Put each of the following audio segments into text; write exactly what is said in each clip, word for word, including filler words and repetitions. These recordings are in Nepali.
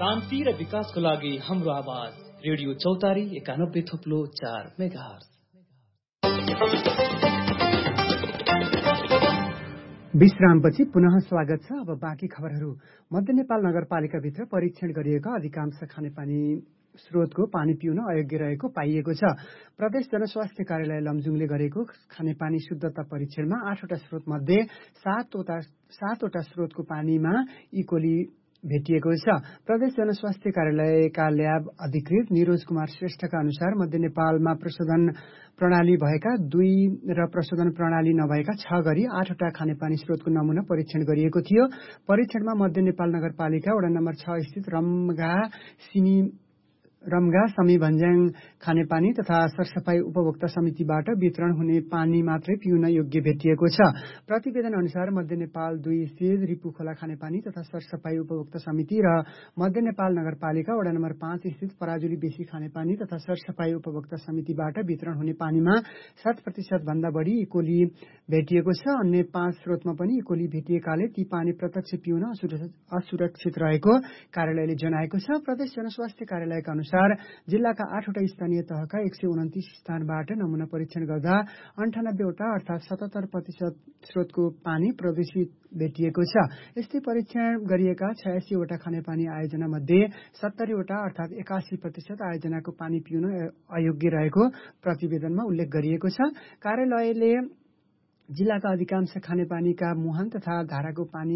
शान्ति र विकासको लागि हाम्रो आवाज रेडियो चौतारी एकानब्बे थुप्लो चार मेगाहर्ज। विश्रामपछि पुनः स्वागत छ। अब बाँकी खबरहरू। मध्य नेपाल नगरपालिकाभित्र परीक्षण गरिएका अधिकांश खानेपानी स्रोतको पानी पिउन अयोग्य रहेको पाइएको छ। प्रदेश जनस्वास्थ्य कार्यालय लमजुङले गरेको खानेपानी शुद्धता परीक्षणमा आठवटा स्रोत मध्ये सातवटा सातवटा स्रोतको पानीमा इकोली भेटिएको छ। प्रदेश जनस्वास्थ्य कार्यालयका ल्याब अधिकृत निरोज कुमार श्रेष्ठका अनुसार मध्य नेपालमा प्रशोधन प्रणाली भएका दुई र प्रशोधन प्रणाली नभएका छ गरी आठवटा खानेपानी स्रोतको नमूना परीक्षण गरिएको थियो। परीक्षणमा मध्य नेपाल नगरपालिका वडा नम्बर छ स्थित रमगा सिमी रमगा समी भन्ज्याङ खानेपानी तथा सरसफाई उपभोक्ता समितिबाट वितरण हुने पानी मात्रै पिउन योग्य भेटिएको छ। प्रतिवेदन अनुसार मध्य नेपाल दुई स्थित रिपु खोला खानेपानी तथा सरसफाई उपभोक्ता समिति र मध्य नेपाल नगरपालिका वडा नम्बर पाँच स्थित पराजुली बेसी खानेपानी तथा सरसफाई उपभोक्ता समितिबाट वितरण हुने पानीमा शत प्रतिशत भन्दा बढी इकोली भेटिएको छ। अन्य पाँच स्रोतमा पनि इकोली भेटिएकाले ती पानी प्रत्यक्ष पिउन असुरक्षित रहेको कार्यालयले जनाएको छ। प्रदेश जनस्वास्थ्य कार्यालयका अनुसार जिल्लाका आठवटा स्थानीय तहका एक सय उन्तिस स्थानबाट नमूना परीक्षण गर्दा अन्ठानब्बेवटा अर्थात सतहत्तर प्रतिशत स्रोतको पानी प्रदूषित भेटिएको छ। यस्तै परीक्षण गरिएका छयासीवटा खानेपानी आयोजना मध्ये सत्तरीवटा अर्थात एकासी प्रतिशत आयोजनाको पानी पिउन अयोग्य रहेको प्रतिवेदनमा उल्लेख गरिएको छ। कार्यालयले जिल्लाका अधिकांश खानेपानीका मुहान तथा धाराको पानी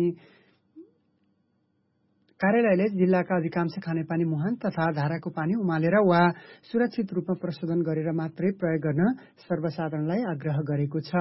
कार्यालयले जिल्लाका अधिकांश खानेपानी मुहान तथा धाराको पानी उमालेर वा सुरक्षित रूपमा प्रशोधन गरेर मात्रै प्रयोग गर्न सर्वसाधारणलाई आग्रह गरेको छ।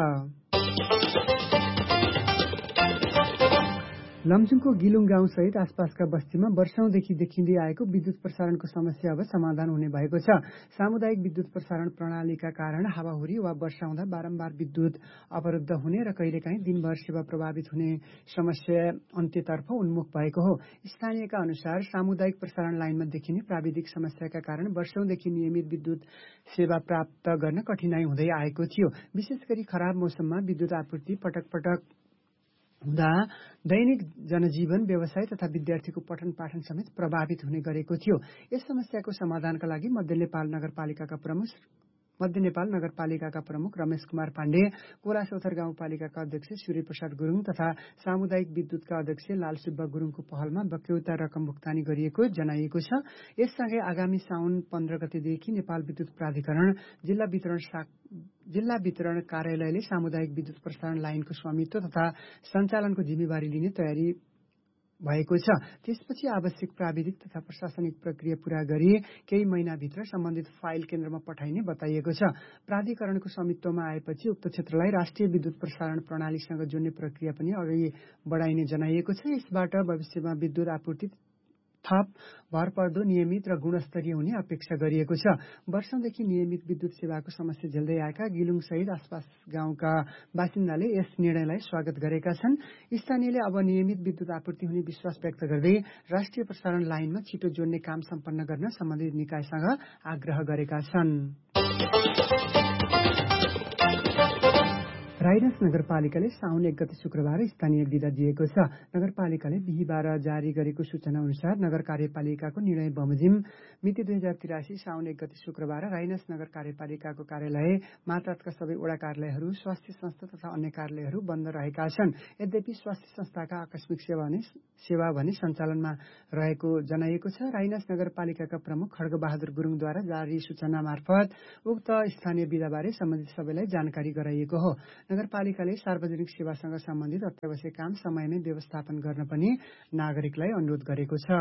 लमजुङको गिलुङ गाउँ सहित आसपासका बस्तीमा वर्षौंदेखि देखिँदै आएको विद्युत प्रसारणको समस्या अब समाधान हुने भएको छ। सामुदायिक विद्युत प्रसारण प्रणालीका कारण हावाहुरी वा वर्षा हुँदा बारम्बार विद्युत अवरुद्ध हुने र कहिलेकाहीँ दिनभर सेवा प्रभावित हुने समस्या अन्त्यतर्फ उन्मुख भएको हो। स्थानीयका अनुसार सामुदायिक प्रसारण लाइनमा देखिने प्राविधिक समस्याका कारण वर्षौंदेखि नियमित विद्युत सेवा प्राप्त गर्न कठिनाई हुँदै आएको थियो। विशेष गरी खराब मौसममा विद्युत आपूर्ति पटक पटक हुँदा दैनिक जनजीवन व्यवसाय तथा विद्यार्थीको पठन पाठन समेत प्रभावित हुने गरेको थियो। यस समस्याको समाधानका लागि मध्य नेपाल नगरपालिकाका प्रमुख मध्य नेपाल नगरपालिकाका प्रमुख रमेश कुमार पाण्डे, कोलासोथर गाउँपालिकाका अध्यक्ष सूर्य प्रसाद गुरुङ तथा सामुदायिक विद्युतका अध्यक्ष लालसुब्बा गुरुङको पहलमा बक्यौता रकम भुक्तानी गरिएको जनाइएको छ। यससँगै आगामी साउन पन्ध्र गतेदेखि नेपाल विद्युत प्राधिकरण जिल्ला वितरण जिल्ला वितरण कार्यालयले सामुदायिक विद्युत प्रसारण लाइनको स्वामित्व तथा सञ्चालनको जिम्मेवारी लिने तयारी भएको छ। त्यसपछि आवश्यक प्राविधिक तथा प्रशासनिक प्रक्रिया पूरा गरी केही महिनाभित्र सम्बन्धित फाइल केन्द्रमा पठाइने बताइएको छ। प्राधिकरणको स्वामित्वमा आएपछि उक्त क्षेत्रलाई राष्ट्रिय विद्युत प्रसारण प्रणालीसँग जोड्ने प्रक्रिया पनि अघि बढाइने जनाइएको छ। यसबाट भविष्यमा विद्युत आपूर्ति थप भरपर्दो नियमित र गुणस्तरीय हुने अपेक्षा गरिएको छ। वर्षौंदेखि नियमित विद्युत सेवाको समस्या झेल्दै आएका गिलुङ सहित आसपास गाउँका बासिन्दाले यस निर्णयलाई स्वागत गरेका छन्। स्थानीयले अब नियमित विद्युत आपूर्ति हुने विश्वास व्यक्त गर्दै राष्ट्रिय प्रसारण लाइनमा छिटो जोड्ने काम सम्पन्न गर्न सम्बन्धित निकायसँग आग्रह गरेका छन्। राइडस नगरपालिकाले साउन एक गते शुक्रबार स्थानीय विदा दिएको छ। नगरपालिकाले बिहिबार जारी गरेको सूचना अनुसार नगर कार्यपालिकाको निर्णय बमोजिम मिति दुई हजार तिरासी साउन एक गते शुक्रबार राइनस नगर कार्यपालिकाको कार्यालय मातहतका सबै वडा कार्यालयहरू, स्वास्थ्य संस्था तथा अन्य कार्यालयहरू बन्द रहेका छन्। यद्यपि स्वास्थ्य संस्थाका आकस्मिक सेवा भने सेवा भने सञ्चालनमा रहेको जनाइएको छ। राइनस नगरपालिकाका प्रमुख खड्गबहादुर गुरुङद्वारा जारी सूचना मार्फत उक्त स्थानीय विदाबारे सम्बन्धित सबैलाई जानकारी गराइएको हो। नगरपालिकाले सार्वजनिक सेवासँग सम्बन्धित अत्यावश्यक काम समयमै व्यवस्थापन गर्न पनि नागरिकलाई अनुरोध गरेको छ।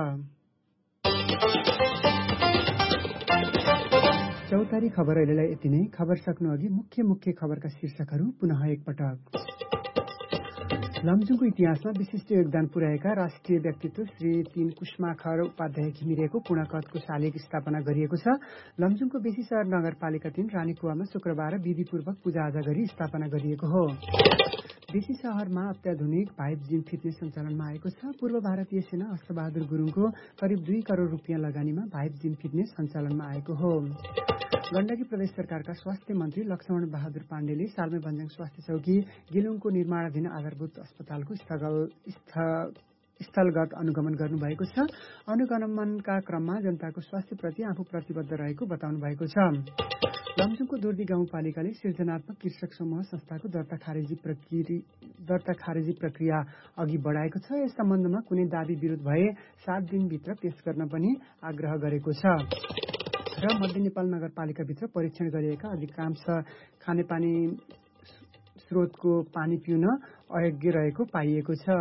चौतारी खबर अहिलेलाई यति नै। खबर सक्नु अघि मुख्य मुख्य खबरका शीर्षकहरू पुनः एकपटक। लमजुङको इतिहासमा विशिष्ट योगदान पुर्याएका राष्ट्रिय व्यक्तित्व श्री तीन कुष्माखर उपाध्याय घिमिरेको पूर्णकदको शालिग स्थापना गरिएको छ। लमजुङको बेसी शहर नगरपालिका तीन रानीकुवामा शुक्रबार विधिपूर्वक पूजाआजा गरी स्थापना गरिएको हो। बेसी शहरमा अत्याधुनिक भाइब जिम फिटनेस सञ्चालनमा आएको छ। पूर्व भारतीय सेना अष्टबहादुर गुरुङको करिब दुई करोड़ रुपियाँ लगानीमा भाइब जिम फिटनेस सञ्चालनमा आएको हो। गण्डकी प्रदेश सरकारका स्वास्थ्य मन्त्री लक्ष्मण बहादुर पाण्डेले सालमे भन्ज्याङ स्वास्थ्य चौकी गिलुङको निर्माणाधीन आधारभूत अस्पतालको स्थगल स्थलगत अनुगमन गर्नुभएको छ। अनुगमनका क्रममा जनताको स्वास्थ्यप्रति आफू प्रतिबद्ध रहेको बताउनु भएको छ। लमजुङको दोर्दी गाउँपालिकाले सृजनात्मक कृषक समूह संस्थाको दर्ता खारेजी प्रक्रिया दर्ता खारेजी प्रक्रिया अघि बढाएको छ। यस सम्बन्धमा कुनै दाबी विरोध भए सात दिनभित्र पेश गर्न पनि आग्रह गरेको छ। र मध्य नेपाल नगरपालिकाभित्र परीक्षण गरिएका अधिकांश खानेपानी स्रोतको पानी पिउन अयोग्य रहेको पाइएको छ।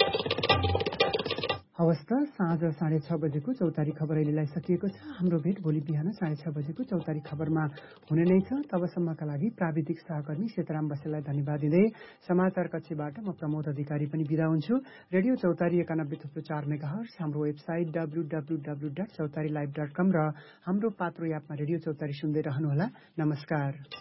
हवस् त, साँझ साढे छ बजेको चौतारी खबर अहिलेलाई सकिएको छ। हाम्रो भेट भोलि बिहान साढे छ बजेको चौतारी खबरमा हुने नै छ। तबसम्मका लागि प्राविधिक सहकर्मी सीताराम बसेलाई धन्यवाद दिँदै समाचार कक्षबाट म प्रमोद अधिकारी पनि बिदा हुन्छु। रेडियो चौतारी एकानब्बे थुप्रो चार मेगाहर्ज, हाम्रो website W W W dot चौतारी लाइभ डट कम र हाम्रो पात्रो एपमा रेडियो चौतारी सुन्दै रहनुहोला। नमस्कार।